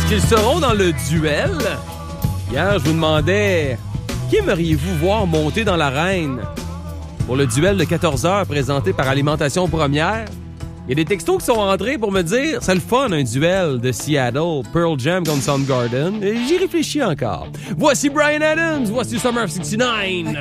qu'ils seront dans le duel? Hier, je vous demandais, qui aimeriez-vous voir monter dans l'arène pour le duel de 14h présenté par Alimentation Première? Il y a des textos qui sont rentrés pour me dire, c'est le fun, un duel de Seattle, Pearl Jam contre Soundgarden. Et j'y réfléchis encore. Voici Bryan Adams, voici Summer of 69.